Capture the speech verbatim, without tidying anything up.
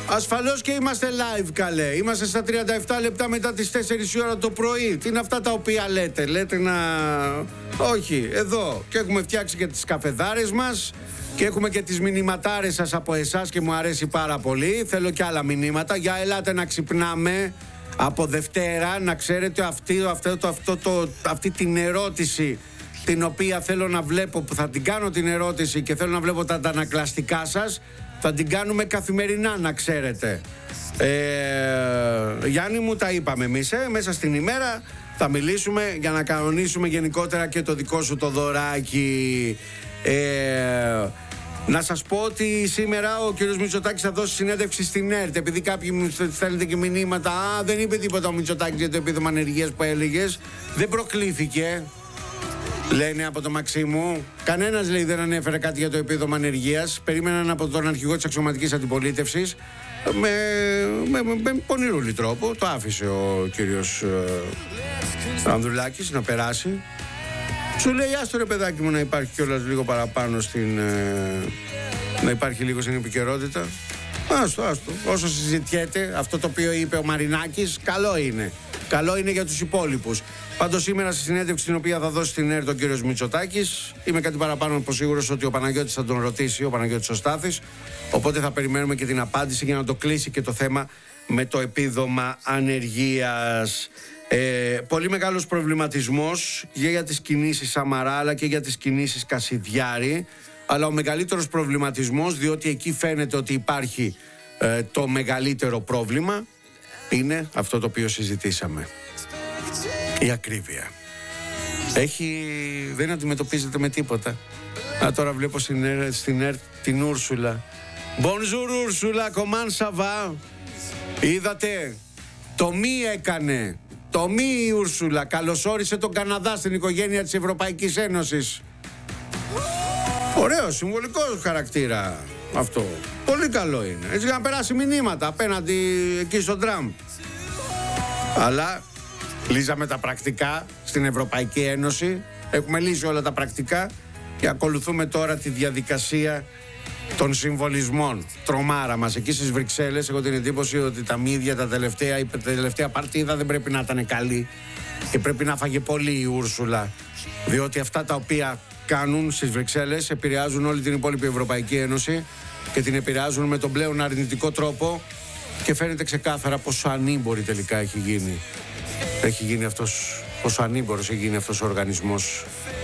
Ασφαλώς και είμαστε live, καλέ. Είμαστε στα τριάντα επτά λεπτά μετά τις τέσσερις η ώρα το πρωί. Τι είναι αυτά τα οποία λέτε? Λέτε να... Όχι, εδώ. Και έχουμε φτιάξει και τις καφεδάρες μας. Και έχουμε και τις μηνυματάρες σας από εσάς και μου αρέσει πάρα πολύ. Θέλω και άλλα μηνύματα. Για ελάτε να ξυπνάμε από Δευτέρα. Να ξέρετε αυτή, αυτό, το, αυτό, το, αυτή την ερώτηση την οποία θέλω να βλέπω, που θα την κάνω την ερώτηση και θέλω να βλέπω τα αντανακλαστικά σας. Θα την κάνουμε καθημερινά, να ξέρετε. ε, Γιάννη μου, τα είπαμε εμείς, ε, μέσα στην ημέρα θα μιλήσουμε για να κανονίσουμε γενικότερα και το δικό σου το δωράκι. ε, Να σας πω ότι σήμερα ο κύριος Μητσοτάκης θα δώσει συνέντευξη στην ΕΡΤ. Επειδή κάποιοι μου στέλνετε και μηνύματα, α, δεν είπε τίποτα ο Μητσοτάκης για το επίδομα ανεργίας που έλεγες. Δεν προκλήθηκε, λένε από το Μαξίμου. Κανένας, λέει, δεν ανέφερε κάτι για το επίδομα ανεργίας. Περίμεναν από τον αρχηγό της αξιωματικής αντιπολίτευσης. Με, με, με, με πονηρούλη τρόπο το άφησε ο κύριος ε, Ανδρουλάκης να περάσει. Σου λέει, άστο ρε παιδάκι μου να υπάρχει κιόλας λίγο παραπάνω στην... Ε, να υπάρχει λίγο στην επικαιρότητα. Άστο, άστο. Όσο συζητιέται αυτό το οποίο είπε ο Μαρινάκης, καλό είναι. Καλό είναι για τους υπόλοιπους. Πάντως σήμερα στη συνέντευξη την οποία θα δώσει στην ΕΡΤ ο κύριος Μητσοτάκης, είμαι κάτι παραπάνω από σίγουρος ότι ο Παναγιώτης θα τον ρωτήσει, ο Παναγιώτης ο Στάθης. Οπότε θα περιμένουμε και την απάντηση για να το κλείσει και το θέμα με το επίδομα ανεργίας. Ε, πολύ μεγάλος προβληματισμός και για τις κινήσεις Σαμαρά αλλά και για τις κινήσεις Κασιδιάρη. Αλλά ο μεγαλύτερος προβληματισμός, διότι εκεί φαίνεται ότι υπάρχει ε, το μεγαλύτερο πρόβλημα, είναι αυτό το οποίο συζητήσαμε. Η ακρίβεια. Έχει... δεν αντιμετωπίζεται με τίποτα. Α, τώρα βλέπω στην ΕΡΤ, στην ΕΡΤ την Ούρσουλα. Bonjour Ούρσουλα, comment ça va? Είδατε, το μη έκανε. Το μη η Ούρσουλα καλωσόρισε τον Καναδά στην οικογένεια της Ευρωπαϊκής Ένωσης. Ωραίο, συμβολικό χαρακτήρα αυτό. Πολύ καλό είναι. Έτσι για να περάσει μηνύματα απέναντι εκεί στον Τραμπ. Αλλά λύσαμε τα πρακτικά στην Ευρωπαϊκή Ένωση. Έχουμε λύσει όλα τα πρακτικά και ακολουθούμε τώρα τη διαδικασία των συμβολισμών. Τρομάρα μας εκεί στις Βρυξέλλες. Έχω την εντύπωση ότι τα μίδια τα τελευταία, η τελευταία παρτίδα δεν πρέπει να ήταν καλή και πρέπει να φάγε πολύ η Ούρσουλα, διότι αυτά τα οποία κάνουν στις Βρυξέλλες επηρεάζουν όλη την υπόλοιπη Ευρωπαϊκή Ένωση και την επηρεάζουν με τον πλέον αρνητικό τρόπο και φαίνεται ξεκάθαρα πόσο ανήμπορη τελικά έχει γίνει. Έχει γίνει αυτός, πόσο ανήμπορος έχει γίνει αυτός ο οργανισμός.